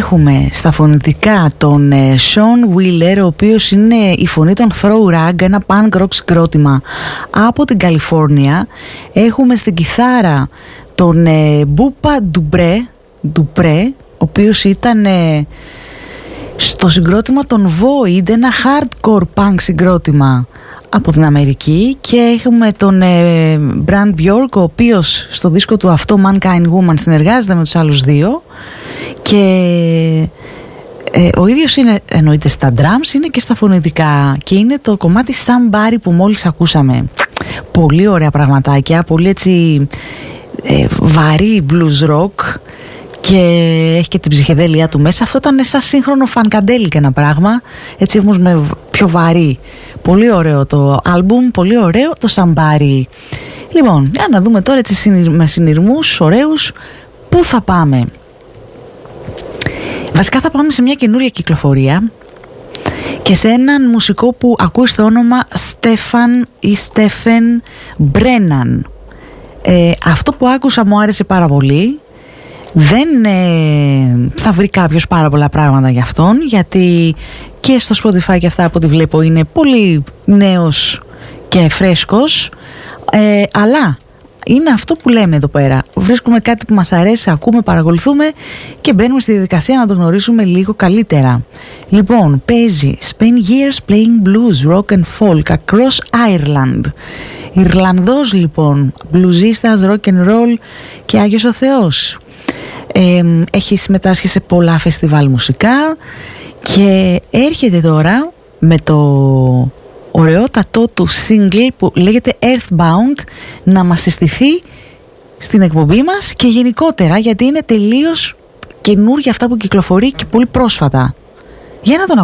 Έχουμε στα φωνητικά τον Sean Wheeler, ο οποίος είναι η φωνή των Throw Rag, ένα punk rock συγκρότημα από την Καλιφόρνια. Έχουμε στην κιθάρα τον Boopa Dupre, ο οποίος ήταν στο συγκρότημα των Void, ένα hardcore punk συγκρότημα από την Αμερική. Και έχουμε τον Brand Bjork, ο οποίος στο δίσκο του αυτό Mankind Woman συνεργάζεται με τους άλλους δύο. Και ο ίδιος είναι, εννοείται στα drums, είναι και στα φωνητικά, και είναι το κομμάτι Somebody που μόλις ακούσαμε. Πολύ ωραία πραγματάκια, πολύ έτσι βαρύ blues rock, και έχει και την ψυχεδέλειά του μέσα. Αυτό ήταν σαν σύγχρονο φανκαντέλικ ένα πράγμα, έτσι όμως με πιο βαρύ. Πολύ ωραίο το άλμπουμ, πολύ ωραίο το Somebody. Λοιπόν, για να δούμε τώρα έτσι με συνειρμούς ωραίους πού θα πάμε. Βασικά θα πάμε σε μια καινούρια κυκλοφορία και σε έναν μουσικό που ακούει στο όνομα Stephen Brennan. Αυτό που άκουσα μου άρεσε πάρα πολύ. Δεν θα βρει κάποιος πάρα πολλά πράγματα για αυτόν, γιατί και στο Spotify και αυτά από ό,τι βλέπω είναι πολύ νέος και φρέσκος, αλλά είναι αυτό που λέμε εδώ πέρα. Βρίσκουμε κάτι που μας αρέσει, ακούμε, παρακολουθούμε και μπαίνουμε στη διαδικασία να το γνωρίσουμε λίγο καλύτερα. Λοιπόν, παίζει Spend years playing blues, rock and folk across Ireland. Ιρλανδός λοιπόν, μπλουζίστας, rock and roll και Άγιος ο Θεός. Έχει συμμετάσχει σε πολλά φεστιβάλ μουσικά και έρχεται τώρα με το ωραιότατό του single που λέγεται Earthbound να μας συστηθεί στην εκπομπή μας και γενικότερα, γιατί είναι τελείως καινούργια αυτά που κυκλοφορεί και πολύ πρόσφατα. Για να τον